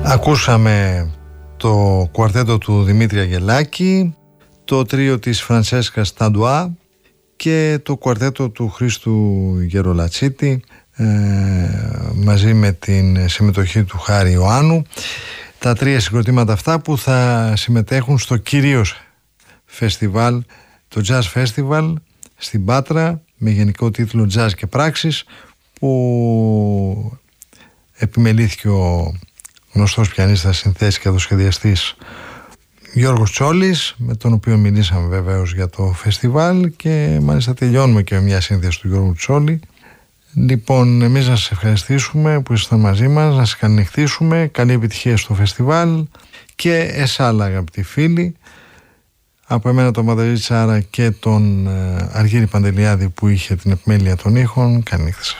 Ακούσαμε το κουαρτέτο του Δημήτρη Αγγελάκη, το τρίο της Φραντσέσκα Σταντουά και το κουαρτέτο του Χρήστου Γερολατσίτη μαζί με την συμμετοχή του Χάρη Ιωάννου. Τα τρία συγκροτήματα αυτά που θα συμμετέχουν στο κυρίως φεστιβάλ, το Jazz Festival στην Πάτρα, με γενικό τίτλο Jazz και Πράξεις, που επιμελήθηκε ο γνωστός πιανίστας, συνθέτης και σχεδιαστής Γιώργος Τσόλης, με τον οποίο μιλήσαμε βεβαίως για το φεστιβάλ και μάλιστα τελειώνουμε και με μια σύνθεση του Γιώργου Τσόλη. Λοιπόν, εμείς να σας ευχαριστήσουμε που ήσασταν μαζί μας, να σας καληνυχτήσουμε, καλή επιτυχία στο φεστιβάλ και εσάλα αγαπητοί φίλοι. Από εμένα τον Μαδαρή Τσάρα και τον Αργύρη Παντελιάδη που είχε την επιμέλεια των ήχων, καλή νύχτα σας.